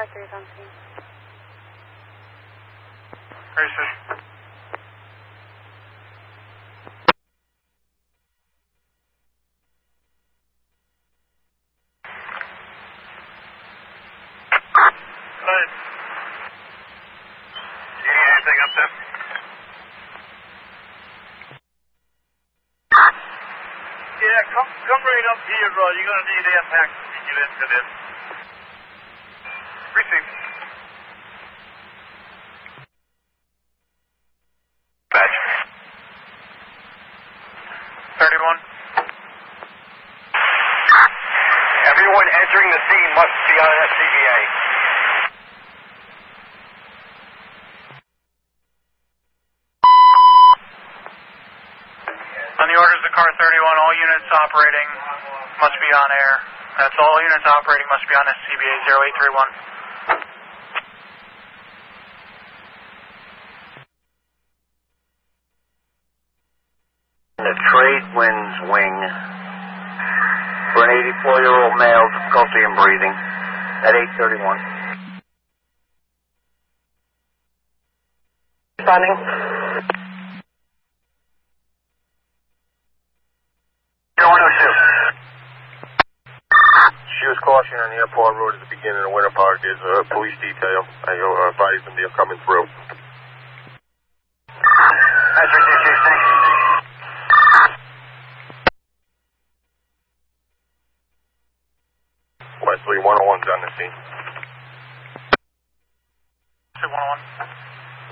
3 is on scene. Racist. Anything up there? Yeah, come right up here, you're going to need impact to get into this. Received. Badge. 31. Everyone entering the scene must be on SCBA. On the orders of car 31, all units operating must be on air. That's all units operating must be on SCBA 0831. The trade winds wing for an 84-year-old male, difficulty in breathing, at 8:31. Responding. She was cautioned on the airport road at the beginning of Winter Park. There's a police detail. I advise them they're coming through. That's received, Chief. Thanks. Wesley 101's on the scene.